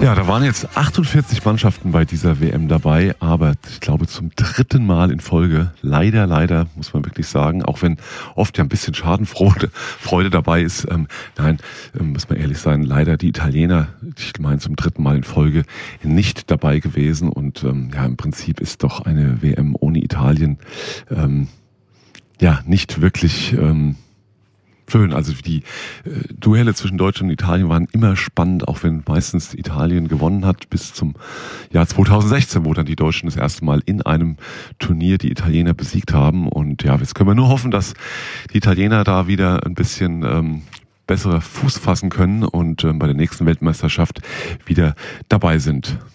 Ja, da waren jetzt 48 Mannschaften bei dieser WM dabei, aber ich glaube zum dritten Mal in Folge, leider, muss man wirklich sagen, auch wenn oft ja ein bisschen Schadenfreude dabei ist, muss man ehrlich sein, leider die Italiener, ich meine zum dritten Mal in Folge, nicht dabei gewesen und im Prinzip ist doch eine WM ohne Italien nicht wirklich schön. Also die Duelle zwischen Deutschland und Italien waren immer spannend, auch wenn meistens Italien gewonnen hat, bis zum Jahr 2016, wo dann die Deutschen das erste Mal in einem Turnier die Italiener besiegt haben. Und ja, jetzt können wir nur hoffen, dass die Italiener da wieder ein bisschen besserer Fuß fassen können und bei der nächsten Weltmeisterschaft wieder dabei sind.